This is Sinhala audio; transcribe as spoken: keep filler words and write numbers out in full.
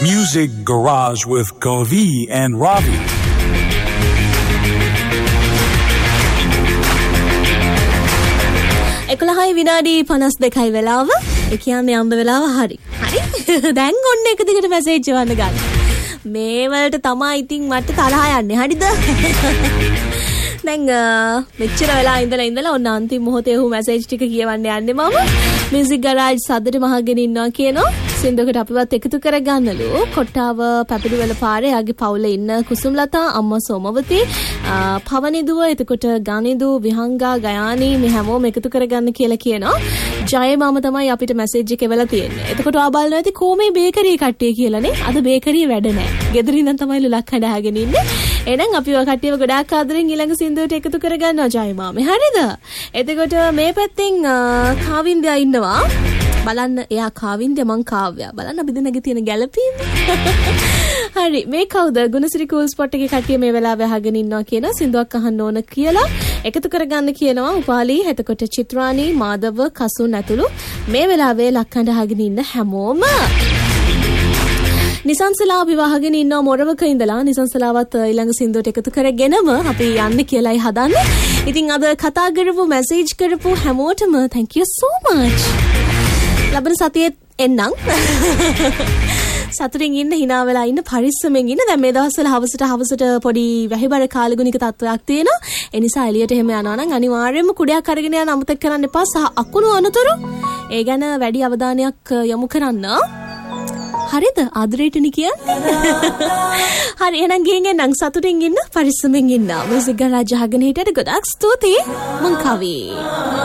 Music Garage with Kavi and Ravi. එකොළහයි විනාඩි පනස් දෙකයි වෙලාව. ඒ කියන්නේ අම්බ වෙලාව හරි. හරි. දැන් ඔන්න එක දිගට මැසේජ් එවන්න ගන්න. මේ වලට තමයි ඉතින් මට තරහ යන්නේ. හරිද? දැන් මෙච්චර වෙලා ඉඳලා ඉඳලා ඔන්න අන්තිම මොහොතේ ඔහු මැසේජ් ටික කියවන්න යන්නේ මම. මියුසික් ගරාජ් සද්දට මහගෙන ඉන්නවා කියනවා. සින්දුවකට අපිවත් එකතු කරගන්නලු. කොට්ටාව පැපිලිවල පාරේ යාගේ පවුලේ ඉන්න කුසුම්ලතා අම්මා සෝමවති පවනිදුව එතකොට ගනිදු විහංගා ගයානි මේ හැමෝම එකතු කරගන්න කියලා කියනවා. ජය මාම තමයි අපිට මැසේජ් එක එවලා තියෙන්නේ. එතකොට ආ බලනවා ඇති කොමේ බේකරිය කට්ටිය කියලානේ. අද බේකරිය වැඩ නැහැ. ගෙදර ඉඳන් තමයි ලුලක් හදාගෙන ඉන්නේ. එහෙනම් අපි ඔය කට්ටියව ගොඩාක් ආදරෙන් ඊළඟ සින්දුවට එකතු කරගන්නවා ජය මාමේ. හරිද? එතකොට මේ පැත්තෙන් කාවින්දයා ඉන්නවා. බලන්න එයා කාවින්දයා මං කාව්‍යා. බලන්න අපි දෙන්නගේ තියෙන ගැළපීම. හරි මේ කවුද ගුණසිරි කූල් ස්පොට් එකේ කට්ටිය මේ වෙලාවේ අහගෙන ඉන්නවා කියන සින්දුවක් අහන්න ඕන කියලා එකතු කරගන්න කියනවා. උපාලි එතකොට චිත්‍රානි මාදව කසුන් ඇතුළු මේ වෙලාවේ ලක්කඳ අහගෙන ඉන්න හැමෝම නිසංසලා විවාහගෙන ඉන්නවා මොරවක ඉඳලා. නිසංසලාවත් ඊළඟ සින්දුවට එකතු කරගෙනම අපි යන්නේ කියලායි හදන්නේ. ඉතින් අද කතා කරපු මැසේජ් කරපු හැමෝටම thank you so much. ලබන සතියේ එන්නම්. සතුටින් ඉන්න hina වෙලා ඉන්න පරිස්සමෙන් ඉන්න. දැන් මේ දවස්වල හවසට හවසට පොඩි වැහිබර කාලගුණික තත්ත්වයක් තියෙනවා. ඒ නිසා එළියට එහෙම යනවා නම් අනිවාර්යයෙන්ම කුඩයක් අරගෙන යන්න අමතක කරන්න එපා. සහ අකුණු අනතුරු ඒ ගැන වැඩි අවධානයක් යොමු කරන්න. හරිද? ආදරේටනි කියන්නේ. හරි එහෙනම් ගිහින් එන්නම් සතුටින් ඉන්න පරිස්සමෙන් ඉන්න. මියුසික් ගරාජ් අහගෙන හිටියට ගොඩාක් ස්තුතියි. මං කවි.